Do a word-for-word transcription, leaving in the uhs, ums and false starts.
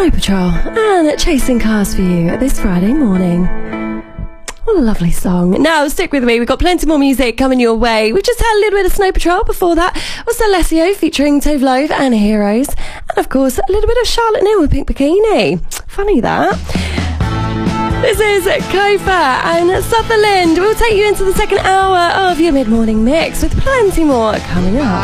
Snow Patrol and Chasing Cars for you this Friday morning. What a lovely song. Now, stick with me. We've got plenty more music coming your way. We've just had a little bit of Snow Patrol. Before that was Alessio featuring Tove Lo and Heroes. And, of course, a little bit of Charlotte Neal with Pink Bikini. Funny that. This is Kofa and Sutherland. We'll take you into the second hour of your mid-morning mix with plenty more coming up.